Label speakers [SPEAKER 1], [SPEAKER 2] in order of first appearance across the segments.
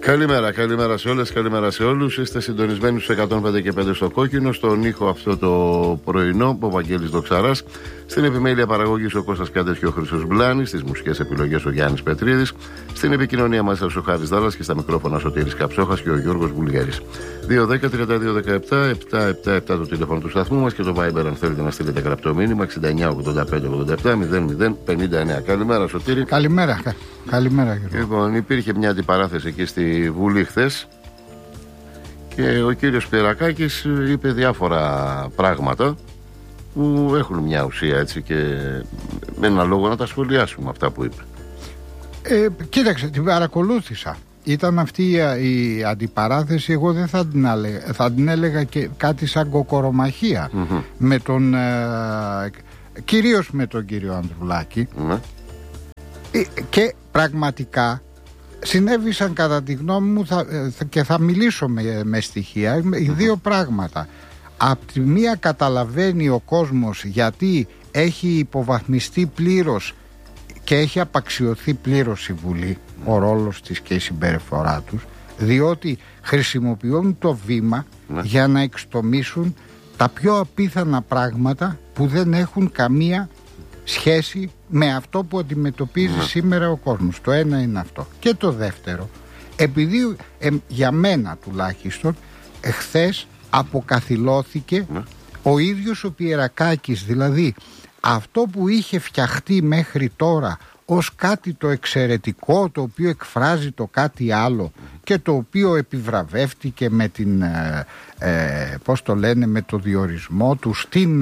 [SPEAKER 1] Καλημέρα σε όλες, καλημέρα σε όλους. Είστε συντονισμένοι στους 105 και 5 στο Κόκκινο. Στον ήχο αυτό το πρωινό, ο Βαγγέλης Δοξαράς. Στην επιμέλεια παραγωγής ο Κώστας Κάντες και ο Χρήστος Μπλάνης. Στις μουσικές επιλογές ο Γιάννης Πετρίδης. Στην επικοινωνία μας ο Χάρης Δάλλας και στα μικρόφωνα Σωτήρης Καψόχας και ο Γιώργος Βουλγέρης. 210-32-17-777 το τηλέφωνο του σταθμού μας και το Viber αν θέλετε να στείλετε γραπτό μήνυμα 69-85-87-00-59. Καλημέρα Σωτήρη.
[SPEAKER 2] Καλημέρα Γιώργο.
[SPEAKER 1] Λοιπόν, υπήρχε μια αντιπαράθεση εκεί στη Βουλή χθες και ο κύριος Σπυρακάκης είπε διάφορα πράγματα που έχουν μια ουσία, έτσι, και με ένα λόγο να τα σχολιάσουμε αυτά που είπε.
[SPEAKER 2] Κοίταξε, την παρακολούθησα. Ήταν αυτή η αντιπαράθεση. Εγώ δεν θα την έλεγα και κάτι σαν κοκορομαχία με τον κυρίως με τον κύριο Ανδρουλάκη. Και πραγματικά συνέβησαν κατά τη γνώμη μου και θα μιλήσω με στοιχεία δύο πράγματα. Απ' τη μία καταλαβαίνει ο κόσμος γιατί έχει υποβαθμιστεί πλήρως και έχει απαξιωθεί πλήρως η Βουλή, ο ρόλος της και η συμπεριφορά τους, διότι χρησιμοποιούν το βήμα για να εξτομίσουν τα πιο απίθανα πράγματα που δεν έχουν καμία σχέση με αυτό που αντιμετωπίζει σήμερα ο κόσμος. Το ένα είναι αυτό. Και το δεύτερο, επειδή για μένα τουλάχιστον εχθές αποκαθιλώθηκε ο ίδιος ο Πιερακάκης, δηλαδή αυτό που είχε φτιαχτεί μέχρι τώρα ως κάτι το εξαιρετικό, το οποίο εκφράζει το κάτι άλλο και το οποίο επιβραβεύτηκε με την με το διορισμό του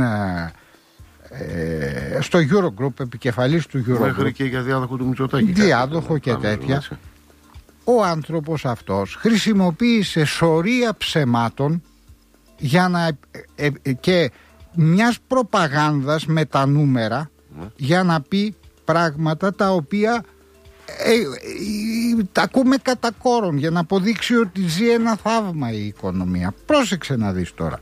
[SPEAKER 2] στο Eurogroup, επικεφαλής του Eurogroup,
[SPEAKER 1] μέχρι και για διάδοχο του Μητσοτάκη,
[SPEAKER 2] διάδοχο και τέτοια. Ο άνθρωπος αυτός χρησιμοποίησε σωρία ψεμάτων για να, και μιας προπαγάνδας με τα νούμερα για να πει πράγματα τα οποία τα ακούμε κατά κόρον, για να αποδείξει ότι ζει ένα θαύμα η οικονομία. Πρόσεξε να δεις τώρα.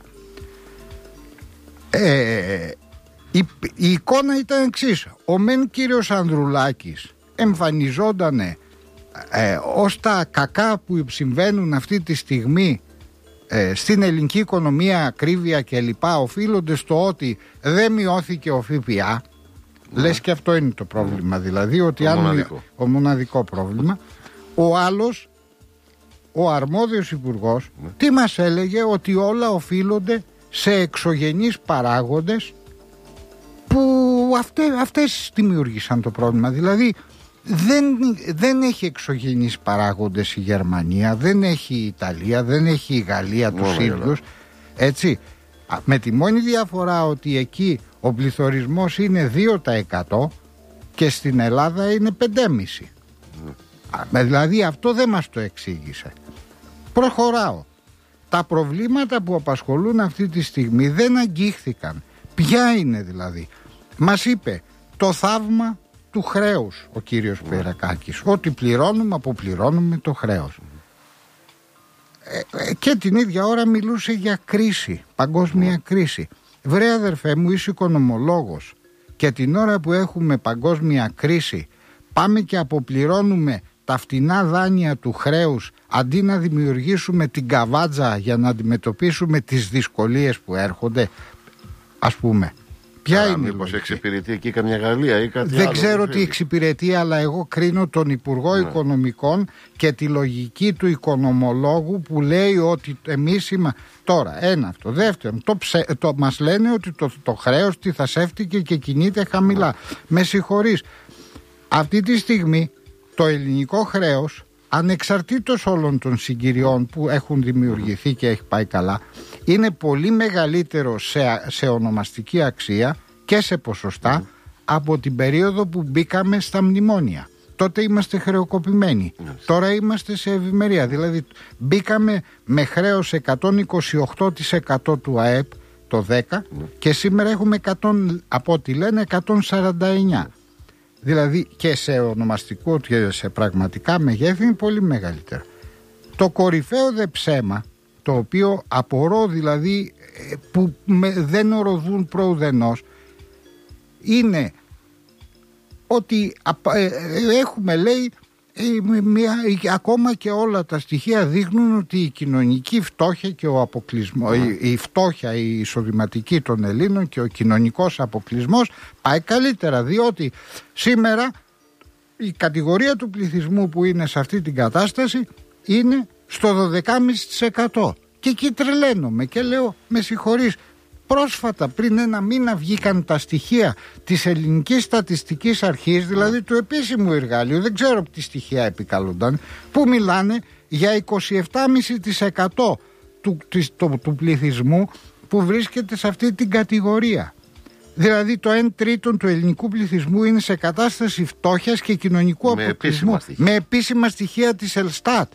[SPEAKER 2] Η εικόνα ήταν εξής. Ο μεν κύριος Ανδρουλάκης εμφανιζόταν ως τα κακά που συμβαίνουν αυτή τη στιγμή στην ελληνική οικονομία, ακρίβεια κλπ, οφείλονται στο ότι δεν μειώθηκε ο ΦΠΑ. Λες και αυτό είναι το πρόβλημα, δηλαδή ότι ο μοναδικό πρόβλημα. Ο άλλος, ο αρμόδιος υπουργός, τι μας έλεγε? Ότι όλα οφείλονται σε εξωγενείς παράγοντες που αυτές δημιούργησαν το πρόβλημα. Δηλαδή δεν έχει εξωγενείς παράγοντες η Γερμανία, δεν έχει η Ιταλία, δεν έχει η Γαλλία τους ίδιους, έτσι, με τη μόνη διαφορά ότι εκεί ο πληθωρισμός είναι 2% και στην Ελλάδα είναι 5,5%. Δηλαδή αυτό δεν μας το εξήγησε. Προχωράω. Τα προβλήματα που απασχολούν αυτή τη στιγμή δεν αγγίχθηκαν. Ποια είναι δηλαδή? Μας είπε το θαύμα του χρέους ο κύριος Πιερακάκης, ότι αποπληρώνουμε το χρέος. Και την ίδια ώρα μιλούσε για κρίση, παγκόσμια κρίση. Βρε αδερφέ μου, είσαι οικονομολόγος και την ώρα που έχουμε παγκόσμια κρίση πάμε και αποπληρώνουμε τα φτηνά δάνεια του χρέους αντί να δημιουργήσουμε την καβάτζα για να αντιμετωπίσουμε τις δυσκολίες που έρχονται, ας πούμε. Ποια είναι η λογική?
[SPEAKER 1] Εξυπηρετεί εκεί καμιά Γαλλία ή κάτι
[SPEAKER 2] δεν άλλο? Δεν ξέρω τι εξυπηρετεί, αλλά εγώ κρίνω τον Υπουργό Οικονομικών και τη λογική του οικονομολόγου που λέει ότι εμείς τώρα ένα αυτό. Δεύτερον, μας λένε ότι το χρέος τυθασεύτηκε και κινείται χαμηλά. Με συγχωρείς, αυτή τη στιγμή το ελληνικό χρέος, ανεξαρτήτως όλων των συγκυριών που έχουν δημιουργηθεί και έχει πάει καλά, είναι πολύ μεγαλύτερο σε ονομαστική αξία και σε ποσοστά από την περίοδο που μπήκαμε στα μνημόνια. Τότε είμαστε χρεοκοπημένοι. Τώρα είμαστε σε ευημερία. Δηλαδή μπήκαμε με χρέος 128% του ΑΕΠ το 10 και σήμερα έχουμε από ό,τι λένε 149%. Δηλαδή και σε ονομαστικό και σε πραγματικά μεγέθη είναι πολύ μεγαλύτερο. Το κορυφαίο δε ψέμα, το οποίο απορώ δηλαδή που δεν οροδούν προουδενός, είναι ότι έχουμε, λέει, Ακόμα και όλα τα στοιχεία δείχνουν ότι η κοινωνική φτώχεια και ο αποκλεισμός, η φτώχεια η εισοδηματική των Ελλήνων και ο κοινωνικός αποκλεισμός πάει καλύτερα, διότι σήμερα η κατηγορία του πληθυσμού που είναι σε αυτή την κατάσταση είναι στο 12,5%. Και εκεί τρελαίνομαι και λέω, με συγχωρείς, πρόσφατα πριν ένα μήνα βγήκαν τα στοιχεία της Ελληνικής Στατιστικής Αρχής, δηλαδή του επίσημου εργαλείου, δεν ξέρω τι στοιχεία επικαλούνταν, που μιλάνε για 27,5% του πληθυσμού που βρίσκεται σε αυτή την κατηγορία. Δηλαδή το 1/3 του ελληνικού πληθυσμού είναι σε κατάσταση φτώχειας και κοινωνικού αποκλεισμού, με επίσημα στοιχεία της Ελστάτ.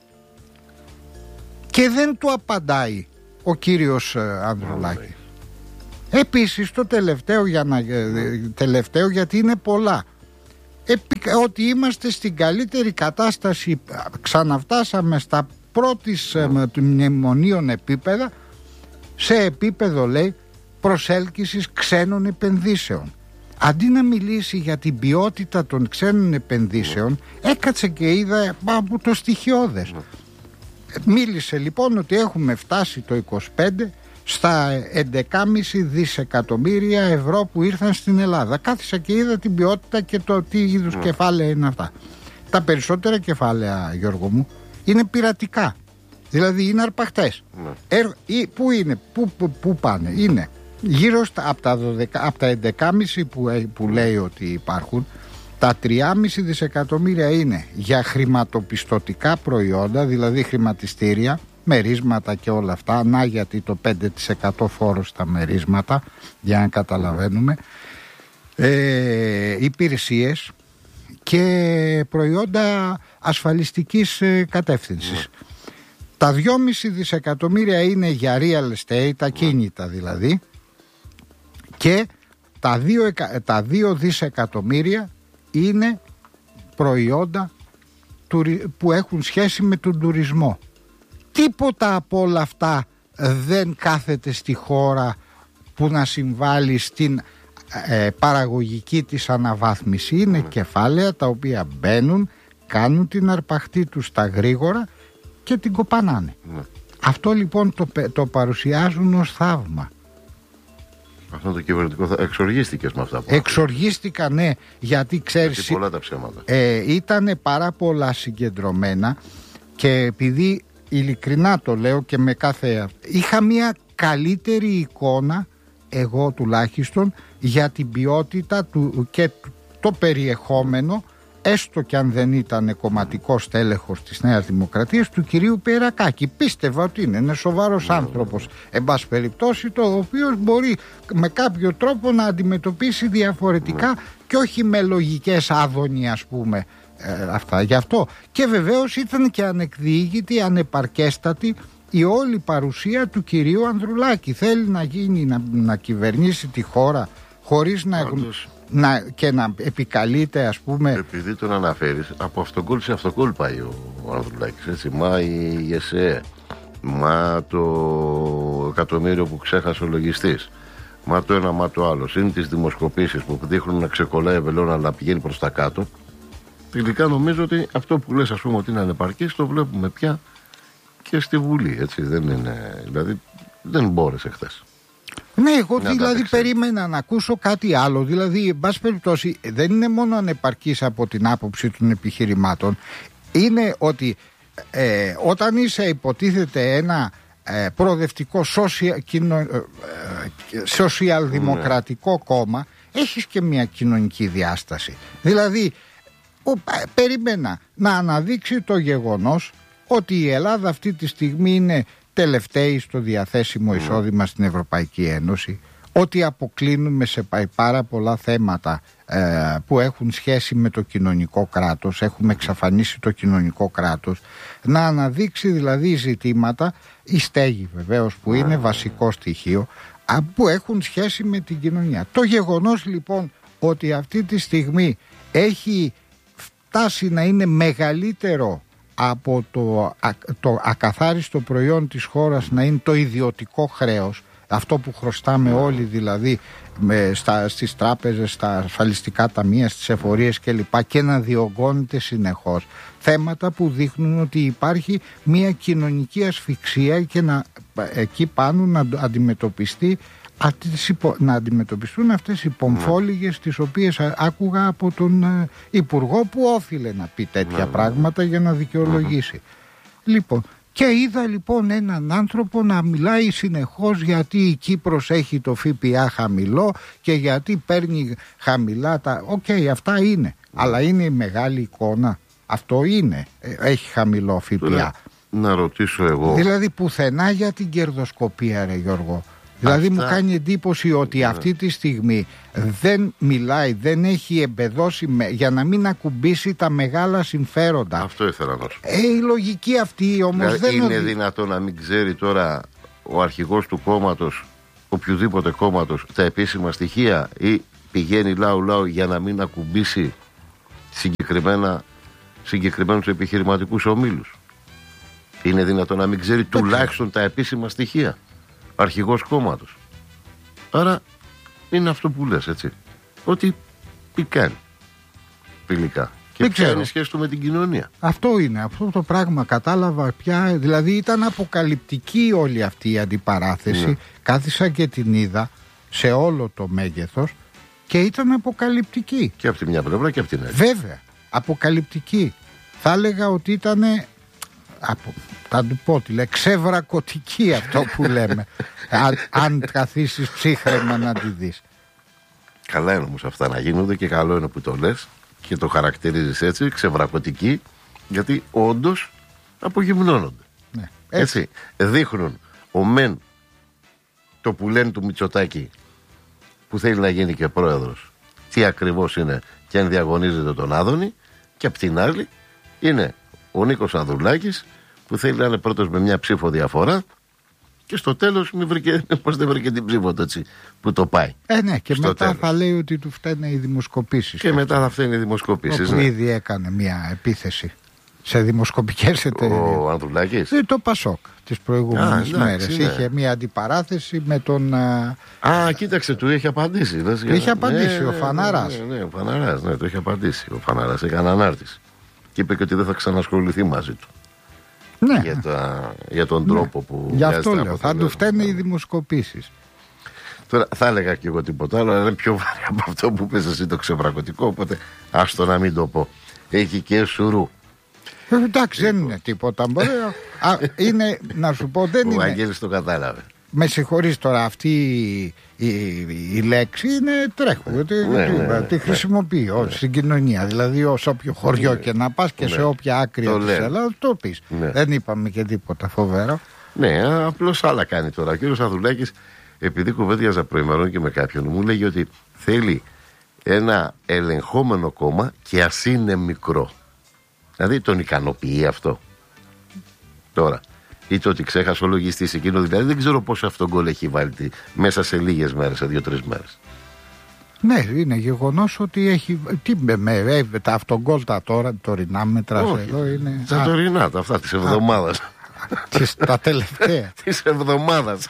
[SPEAKER 2] Και δεν του απαντάει ο κύριος Ανδρουλάκη. Επίσης το τελευταίο γιατί είναι πολλά, ότι είμαστε στην καλύτερη κατάσταση, ξαναφτάσαμε στα πρώτης μνημονίων επίπεδα, σε επίπεδο λέει προσέλκυσης ξένων επενδύσεων. Αντί να μιλήσει για την ποιότητα των ξένων επενδύσεων, έκατσε και είδα από το στοιχειώδες. Μίλησε λοιπόν ότι έχουμε φτάσει το 25 στα 11,5 δισεκατομμύρια ευρώ που ήρθαν στην Ελλάδα. Κάθισα και είδα την ποιότητα και το τι είδους κεφάλαια είναι αυτά. Τα περισσότερα κεφάλαια, Γιώργο μου, είναι πειρατικά. Δηλαδή είναι αρπαχτές. Πού είναι, πού πάνε? Είναι γύρω από τα 11,5 που λέει ότι υπάρχουν. Τα 3,5 δισεκατομμύρια είναι για χρηματοπιστωτικά προϊόντα, δηλαδή χρηματιστήρια, μερίσματα και όλα αυτά. Να, γιατί το 5% φόρο στα μερίσματα, για να καταλαβαίνουμε, υπηρεσίες και προϊόντα ασφαλιστικής κατεύθυνσης. Τα 2,5 δισεκατομμύρια είναι για real estate, ακίνητα δηλαδή, και τα 2 δισεκατομμύρια είναι προϊόντα που έχουν σχέση με τον τουρισμό. Τίποτα από όλα αυτά δεν κάθεται στη χώρα που να συμβάλλει στην παραγωγική της αναβάθμιση. Είναι κεφάλαια τα οποία μπαίνουν, κάνουν την αρπαχτή τους στα γρήγορα και την κοπανάνε. Αυτό λοιπόν το παρουσιάζουν ως θαύμα.
[SPEAKER 1] Αυτό το κυβερνητικό εξοργίστηκες με αυτά που
[SPEAKER 2] εξοργίστηκα, ναι, γιατί ξέρεις,
[SPEAKER 1] πολλά τα ψέματα.
[SPEAKER 2] Ήταν πάρα πολλά συγκεντρωμένα και επειδή ειλικρινά το λέω και με κάθε, είχα μια καλύτερη εικόνα, εγώ τουλάχιστον, για την ποιότητα του και το περιεχόμενο, έστω και αν δεν ήταν κομματικός τέλεχος της Νέας Δημοκρατίας, του κυρίου Περακάκη. Πίστευα ότι είναι ένας σοβαρός άνθρωπος, εν πάση περιπτώσει, το οποίος μπορεί με κάποιο τρόπο να αντιμετωπίσει διαφορετικά και όχι με λογικές άδωνοι, ας πούμε, αυτά. Γι' αυτό και βεβαίως ήταν και ανεκδιήγητη, ανεπαρκέστατη η όλη παρουσία του κυρίου Ανδρουλάκη. Θέλει να γίνει, να κυβερνήσει τη χώρα χωρίς και να επικαλείται, ας πούμε.
[SPEAKER 1] Επειδή τον αναφέρεις, από αυτοκόλλ σε αυτοκόλλ πάει ο Ανδρουλάκης, έτσι. Μα η ΕΣΕ, μα το εκατομμύριο που ξέχασε ο λογιστής, μα το ένα, μα το άλλο. Είναι τις δημοσκοπήσεις που δείχνουν να ξεκολλάει βελόνα αλλά πηγαίνει προς τα κάτω. Τελικά νομίζω ότι αυτό που λες, ας πούμε, ότι είναι ανεπαρκής, το βλέπουμε πια και στη Βουλή, έτσι. Δεν είναι, δηλαδή δεν μπόρεσε χθες.
[SPEAKER 2] Ναι, εγώ δηλαδή περίμενα να ακούσω κάτι άλλο. Δηλαδή, εν πάση περιπτώσει, δεν είναι μόνο ανεπαρκής από την άποψη των επιχειρημάτων. Είναι ότι όταν είσαι, υποτίθεται, ένα προοδευτικό σοσιαλδημοκρατικό κόμμα, έχεις και μια κοινωνική διάσταση. Δηλαδή, περίμενα να αναδείξει το γεγονός ότι η Ελλάδα αυτή τη στιγμή είναι τελευταίοι στο διαθέσιμο εισόδημα στην Ευρωπαϊκή Ένωση, ότι αποκλίνουμε σε πάρα πολλά θέματα που έχουν σχέση με το κοινωνικό κράτος, έχουμε εξαφανίσει το κοινωνικό κράτος, να αναδείξει δηλαδή ζητήματα, η στέγη βεβαίως που είναι βασικό στοιχείο, που έχουν σχέση με την κοινωνία. Το γεγονός λοιπόν ότι αυτή τη στιγμή έχει φτάσει να είναι μεγαλύτερο από το ακαθάριστο προϊόν της χώρας, να είναι το ιδιωτικό χρέος, αυτό που χρωστάμε όλοι δηλαδή στις τράπεζες, στα ασφαλιστικά ταμεία, στις εφορίες κλπ, και να διωγγώνεται συνεχώς. Θέματα που δείχνουν ότι υπάρχει μια κοινωνική ασφυξία και εκεί πάνω να αντιμετωπιστεί, να αντιμετωπιστούν αυτές οι πομφόλιγες τις οποίες άκουγα από τον Υπουργό, που όφιλε να πει τέτοια πράγματα για να δικαιολογήσει. Λοιπόν, και είδα λοιπόν έναν άνθρωπο να μιλάει συνεχώς γιατί η Κύπρος έχει το ΦΠΑ χαμηλό και γιατί παίρνει χαμηλά τα... Οκ, αυτά είναι, αλλά είναι η μεγάλη εικόνα. Αυτό είναι, έχει χαμηλό ΦΠΑ.
[SPEAKER 1] Να ρωτήσω εγώ.
[SPEAKER 2] Δηλαδή πουθενά για την κερδοσκοπία, ρε Γιώργο. Δηλαδή μου κάνει εντύπωση ότι αυτή τη στιγμή δεν μιλάει, δεν έχει εμπεδώσει για να μην ακουμπήσει τα μεγάλα συμφέροντα.
[SPEAKER 1] Αυτό ήθελα να σου πω.
[SPEAKER 2] Η λογική αυτή όμως
[SPEAKER 1] δηλαδή
[SPEAKER 2] δεν
[SPEAKER 1] είναι δυνατό να μην ξέρει τώρα ο αρχηγός του κόμματος, οποιοδήποτε κόμματος, τα επίσημα στοιχεία, ή πηγαίνει λαού για να μην ακουμπήσει συγκεκριμένους επιχειρηματικούς ομίλους? Είναι δυνατό να μην ξέρει τουλάχιστον τα επίσημα στοιχεία αρχηγός κόμματος? Άρα είναι αυτό που λες, έτσι, ότι πικάνει φιλικά και ποια είναι η σχέση του με την κοινωνία.
[SPEAKER 2] Αυτό είναι, αυτό το πράγμα κατάλαβα πια. Δηλαδή ήταν αποκαλυπτική όλη αυτή η αντιπαράθεση. Κάθισα και την είδα σε όλο το μέγεθος και ήταν αποκαλυπτική.
[SPEAKER 1] Και από τη μια πλευρά και από την άλλη.
[SPEAKER 2] Βέβαια, αποκαλυπτική. Θα έλεγα ότι ήταν, θα του πω τη λέει, ξεβρακωτική αυτό που λέμε. αν καθίσεις ψύχρεμα να τη δεις.
[SPEAKER 1] Καλά είναι όμως αυτά να γίνονται και καλό είναι που το λες και το χαρακτηρίζεις έτσι, ξεβρακωτική, γιατί όντως απογυμνώνονται.
[SPEAKER 2] Ναι,
[SPEAKER 1] έτσι. Δείχνουν ο μεν το που λένε του Μητσοτάκη, που θέλει να γίνει και πρόεδρος, τι ακριβώς είναι και αν διαγωνίζεται τον Άδωνη, και απ' την άλλη είναι ο Νίκος Ανδρουλάκης που θέλει να είναι πρώτος με μια ψήφο διαφορά και στο τέλος πως δεν βρήκε την ψήφο έτσι που το πάει.
[SPEAKER 2] Ναι, και
[SPEAKER 1] στο
[SPEAKER 2] μετά
[SPEAKER 1] τέλος
[SPEAKER 2] θα λέει ότι του φταίνε οι δημοσκοπήσεις.
[SPEAKER 1] Και μετά θα φταίνε οι δημοσκοπήσεις.
[SPEAKER 2] Όπου ήδη έκανε μια επίθεση σε δημοσκοπικές εταιρείες.
[SPEAKER 1] Ο Ανδρουλάκης.
[SPEAKER 2] Το Πασόκ τις προηγούμενες μέρες.
[SPEAKER 1] Ναι.
[SPEAKER 2] Είχε μια αντιπαράθεση με τον...
[SPEAKER 1] Κοίταξε, του είχε απαντήσει.
[SPEAKER 2] Είχε απαντήσει ο Φαναράς.
[SPEAKER 1] Ναι, ο Φαναράς, ναι, το είχε απαντήσει. Ο Φαναράς έκανε ανάρτηση και είπε και ότι δεν θα ξανασχοληθεί μαζί του.
[SPEAKER 2] Ναι.
[SPEAKER 1] Για τον τρόπο που...
[SPEAKER 2] Γι' αυτό λέω, θα του φταίνε οι δημοσκοπήσεις.
[SPEAKER 1] Τώρα θα έλεγα και εγώ τίποτα άλλο, αλλά είναι πιο βαρύ από αυτό που πες εσύ, το ξεβρακωτικό, οπότε άστο να μην το πω. Έχει και σουρού.
[SPEAKER 2] Εντάξει, δεν είναι τίποτα. Είναι, να σου πω, δεν είναι.
[SPEAKER 1] Ο Αγγέλης το κατάλαβε.
[SPEAKER 2] Με συγχωρείς τώρα, αυτή η λέξη είναι τρέχου. Τη χρησιμοποιώ στην κοινωνία. Δηλαδή, σε όποιο χωριό και να πας και σε όποια άκρη της Ελλάδας, το πεις. Δεν είπαμε και τίποτα φοβερό.
[SPEAKER 1] Ναι, απλώς άλλα κάνει τώρα. Ο κύριος Ανδρουλάκης, επειδή κουβέντιαζα προημερών και με κάποιον, μου λέγει ότι θέλει ένα ελεγχόμενο κόμμα και ας είναι μικρό. Δηλαδή τον ικανοποιεί αυτό. Τώρα, είτε ότι ξέχασε ο λογιστής εκείνο, δηλαδή δεν ξέρω πόσο αυτόν γκολ έχει βάλει μέσα σε λίγες μέρες, σε 2-3 μέρες.
[SPEAKER 2] Ναι, είναι γεγονός ότι έχει. Τα αυτογκόλ τα τωρινά μέτρα εδώ είναι.
[SPEAKER 1] Τα τωρινά, αυτά της εβδομάδας.
[SPEAKER 2] Τα τελευταία.
[SPEAKER 1] Της εβδομάδας.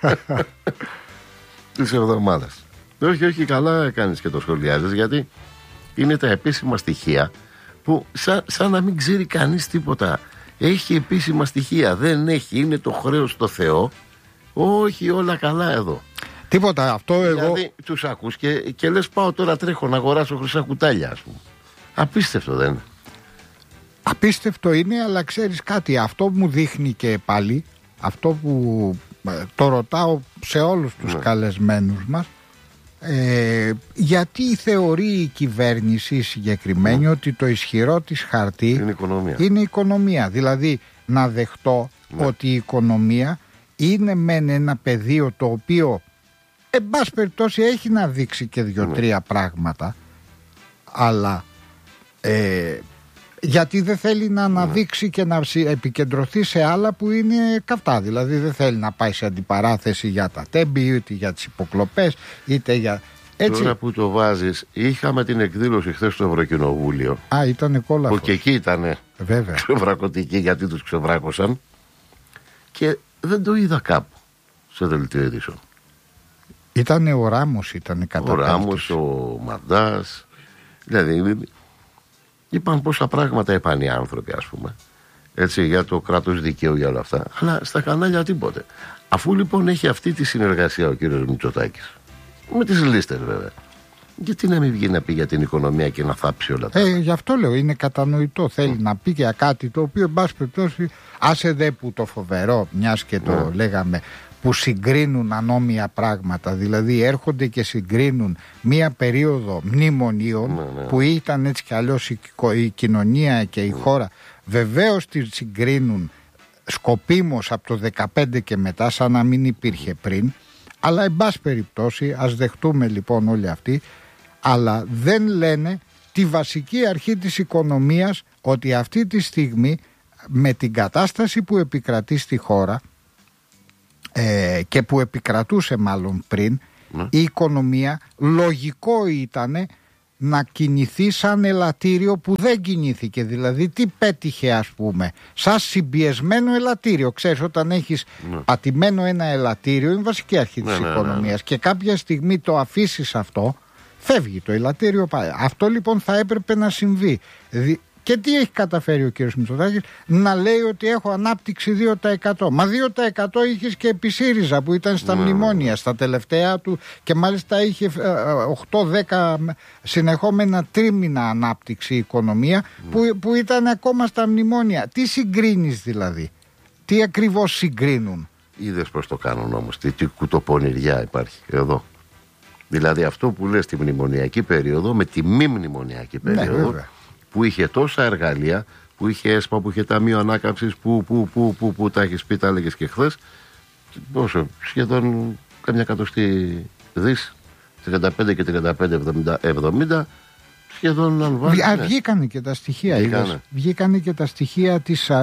[SPEAKER 1] Της εβδομάδας. Όχι, καλά κάνεις και το σχολιάζεις, γιατί είναι τα επίσημα στοιχεία που σαν να μην ξέρει κανείς τίποτα. Έχει επίσημα στοιχεία, δεν έχει, είναι το χρέος στο Θεό. Όχι, όλα καλά εδώ.
[SPEAKER 2] Τίποτα, αυτό εγώ.
[SPEAKER 1] Δηλαδή τους ακούς και λες, πάω τώρα, τρέχω να αγοράσω χρυσά κουτάλια, ας πούμε. Απίστευτο δεν είναι?
[SPEAKER 2] Απίστευτο είναι, αλλά ξέρεις κάτι, αυτό μου δείχνει και πάλι, αυτό που το ρωτάω σε όλους τους καλεσμένους μας, γιατί θεωρεί η κυβέρνηση συγκεκριμένη ότι το ισχυρό της χαρτί είναι η οικονομία. Δηλαδή να δεχτώ ότι η οικονομία είναι μεν ένα πεδίο το οποίο εν πάση περιπτώσει έχει να δείξει και 2-3 πράγματα, αλλά γιατί δεν θέλει να αναδείξει και να επικεντρωθεί σε άλλα που είναι καυτά. Δηλαδή δεν θέλει να πάει σε αντιπαράθεση για τα τέμπη, είτε για τις υποκλοπές, είτε για... Έτσι.
[SPEAKER 1] Τώρα που το βάζεις, είχαμε την εκδήλωση χθες στο Ευρωκοινοβούλιο.
[SPEAKER 2] Ήταν κόλαφος.
[SPEAKER 1] Που και εκεί ήταν ξεβρακωτική, γιατί τους ξεβράκωσαν. Και δεν το είδα κάπου σε δελτίο ειδήσεων.
[SPEAKER 2] Ήτανε ο Ράμος, ήτανε καταπέλτης.
[SPEAKER 1] Ο Ράμος, ο Μαντάς. Δηλαδή, είπαν πόσα πράγματα είπαν οι άνθρωποι, ας πούμε. Έτσι, για το κράτος δικαίου, για όλα αυτά. Αλλά στα κανάλια τίποτε. Αφού λοιπόν έχει αυτή τη συνεργασία ο κύριος Μητσοτάκης, με τις λίστες βέβαια, γιατί να μην βγει να πει για την οικονομία και να θάψει όλα τα.
[SPEAKER 2] Γι' αυτό λέω, είναι κατανοητό. Θέλει να πει για κάτι το οποίο, εν πάση περιπτώσει, άσε δε που το φοβερό, μιας και το λέγαμε, που συγκρίνουν ανώμια πράγματα. Δηλαδή έρχονται και συγκρίνουν μία περίοδο μνημονίων που ήταν έτσι κι αλλιώς η κοινωνία και η χώρα. Βεβαίως τη συγκρίνουν σκοπίμως από το 2015 και μετά, σαν να μην υπήρχε πριν. Αλλά εν πάση περιπτώσει, ας δεχτούμε λοιπόν όλοι αυτοί, αλλά δεν λένε τη βασική αρχή της οικονομίας, ότι αυτή τη στιγμή με την κατάσταση που επικρατεί στη χώρα και που επικρατούσε μάλλον πριν, η οικονομία λογικό ήταν να κινηθεί σαν ελαττήριο που δεν κινήθηκε. Δηλαδή τι πέτυχε, ας πούμε, σαν συμπιεσμένο ελαττήριο. Ξέρεις, όταν έχεις πατημένο ένα ελαττήριο, είναι βασική αρχή της οικονομίας και κάποια στιγμή το αφήσεις αυτό, φεύγει το ελαττήριο πάλι. Αυτό λοιπόν θα έπρεπε να συμβεί. Και τι έχει καταφέρει ο κύριος Μητσοτάκης? Να λέει ότι έχω ανάπτυξη 2%. Μα 2% είχες και επί ΣΥΡΙΖΑ που ήταν στα μνημόνια, στα τελευταία του, και μάλιστα είχε 8-10 συνεχόμενα τρίμηνα ανάπτυξη η οικονομία που ήταν ακόμα στα μνημόνια. Τι συγκρίνεις δηλαδή? Τι ακριβώς συγκρίνουν?
[SPEAKER 1] Είδες πως το κάνουν όμως? Τι κουτοπονηριά υπάρχει εδώ. Δηλαδή αυτό που λες, τη μνημονιακή περίοδο με τη μη μνημονιακή περίοδο, που είχε τόσα εργαλεία, που είχε ΕΣΠΑ, που είχε ταμείο ανάκαμψης, που τα έχεις πει, τα έλεγες και χθες. Πόσο, σχεδόν καμιά εκατοστή δις, 35 και 35-70, σχεδόν αν βάλεις.
[SPEAKER 2] Βγήκανε και τα στοιχεία. Βγήκανε και τα στοιχεία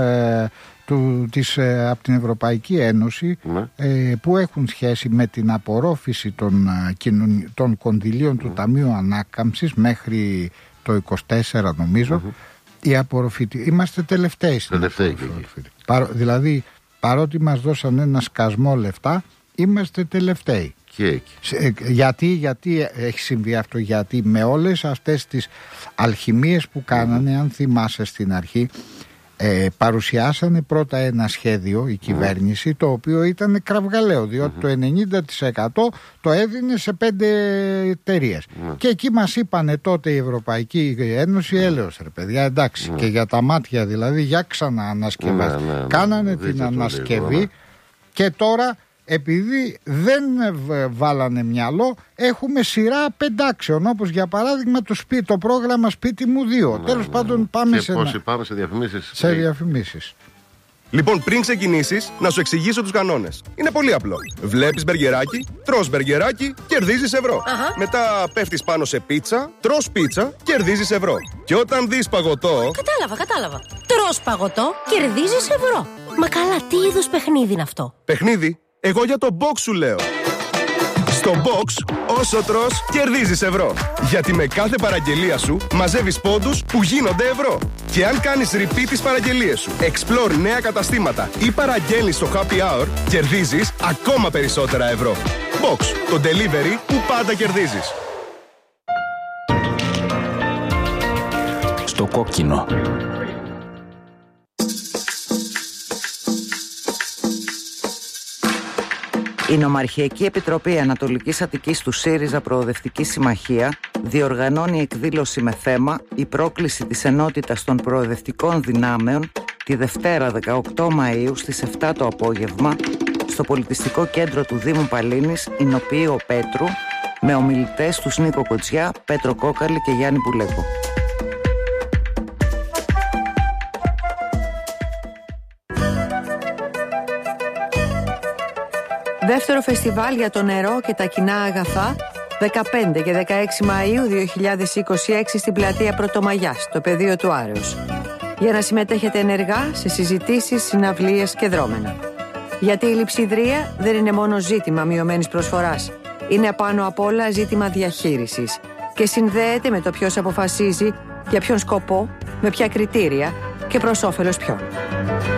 [SPEAKER 2] από την Ευρωπαϊκή Ένωση, που έχουν σχέση με την απορρόφηση των κονδυλίων του Ταμείου Ανάκαμψης μέχρι το 24 νομίζω. Η απορροφήτη. Είμαστε τελευταίοι στην απορροφήτη. Δηλαδή παρότι μας δώσαν ένα σκασμό λεφτά, είμαστε τελευταίοι. Γιατί έχει συμβεί αυτό? Γιατί με όλες αυτές τις αλχημίες που κάνανε, αν θυμάσαι στην αρχή, παρουσιάσανε πρώτα ένα σχέδιο η κυβέρνηση, το οποίο ήταν κραυγαλαίο, διότι το 90% το έδινε σε 5 εταιρείες. Και εκεί μας είπανε τότε η Ευρωπαϊκή Ένωση, έλεος ρε παιδιά, εντάξει, και για τα μάτια δηλαδή, για ξαναανασκευές. Κάνανε την ανασκευή και τώρα, επειδή δεν βάλανε μιαλό, έχουμε σειρά πεντάξεων, όπως για παράδειγμα το πρόγραμμα Σπίτι μου 2. Τέλος πάντων, πάμε
[SPEAKER 1] σε
[SPEAKER 2] διαφημίσεις.
[SPEAKER 3] Λοιπόν, πριν ξεκινήσεις, να σου εξηγήσω τους κανόνες. Είναι πολύ απλό. Βλέπεις μπεργκεράκι, τρως μπεργκεράκι, κερδίζεις ευρώ. Μετά πέφτεις πάνω σε πίτσα, τρως πίτσα, κερδίζεις ευρώ. Και όταν δεις παγωτό...
[SPEAKER 4] Κατάλαβα. Τρως παγωτό, κερδίζεις ευρώ. Μα καλά, τι είδους παιχνίδι είναι αυτό?
[SPEAKER 3] Παιχνίδι? Εγώ για το box σου λέω. Στο box, όσο τρως, κερδίζεις ευρώ. Γιατί με κάθε παραγγελία σου μαζεύεις πόντους που γίνονται ευρώ. Και αν κάνεις repeat τις παραγγελίες σου, explore νέα καταστήματα ή παραγγέλνεις στο happy hour, κερδίζεις ακόμα περισσότερα ευρώ. Box, το delivery που πάντα κερδίζεις.
[SPEAKER 5] Στο κόκκινο.
[SPEAKER 6] Η Νομαρχιακή Επιτροπή Ανατολικής Αττικής του ΣΥΡΙΖΑ Προοδευτική Συμμαχία διοργανώνει εκδήλωση με θέμα «Η πρόκληση της ενότητας των προοδευτικών δυνάμεων» τη Δευτέρα 18 Μαΐου στις 7 το απόγευμα στο Πολιτιστικό Κέντρο του Δήμου Παλίνης, Ηνοποιείο Πέτρου, με ομιλητές τους Νίκο Κοτσιά, Πέτρο Κόκαλη και Γιάννη Πουλέκο.
[SPEAKER 7] Δεύτερο φεστιβάλ για το νερό και τα κοινά αγαθά, 15 και 16 Μαΐου 2026 στην πλατεία Πρωτομαγιάς, στο πεδίο του Άρεως. Για να συμμετέχετε ενεργά σε συζητήσεις, συναυλίες και δρόμενα. Γιατί η λειψιδρία δεν είναι μόνο ζήτημα μειωμένης προσφοράς. Είναι πάνω απ' όλα ζήτημα διαχείρισης και συνδέεται με το ποιος αποφασίζει, για ποιον σκοπό, με ποια κριτήρια και προς όφελος ποιον.